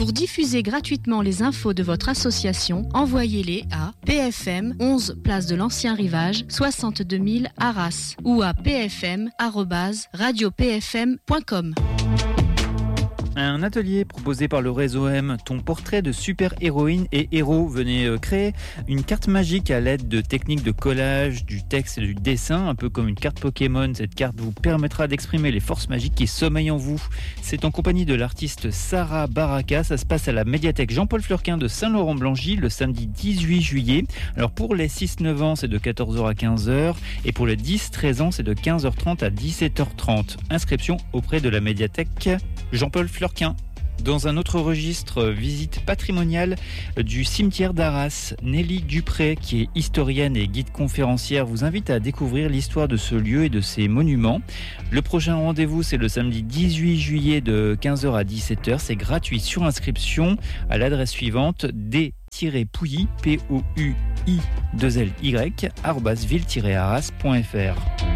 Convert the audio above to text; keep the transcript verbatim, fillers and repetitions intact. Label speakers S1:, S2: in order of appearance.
S1: Pour diffuser gratuitement les infos de votre association, envoyez-les à P F M, onze place de l'Ancien Rivage, soixante-deux mille Arras ou à p f m arobase radio p f m point com.
S2: Un atelier proposé par le réseau M, ton portrait de super-héroïne et héros. Venez euh, créer une carte magique à l'aide de techniques de collage, du texte et du dessin, un peu comme une carte Pokémon. Cette carte vous permettra d'exprimer les forces magiques qui sommeillent en vous. C'est en compagnie de l'artiste Sarah Baraka. Ça se passe à la médiathèque Jean-Paul Fleurquin de Saint-Laurent-Blangy le samedi dix-huit juillet. Alors pour les six neuf ans, c'est de quatorze heures à quinze heures et pour les dix treize ans, c'est de quinze heures trente à dix-sept heures trente. Inscription auprès de la médiathèque Jean-Paul Fleurquin. Dans un autre registre, visite patrimoniale du cimetière d'Arras. Nelly Dupré, qui est historienne et guide conférencière, vous invite à découvrir l'histoire de ce lieu et de ses monuments. Le prochain rendez-vous, c'est le samedi dix-huit juillet de quinze heures à dix-sept heures. C'est gratuit sur inscription à l'adresse suivante d-pouilly, P O U I deux L Y, arobase ville tiret arras point f r.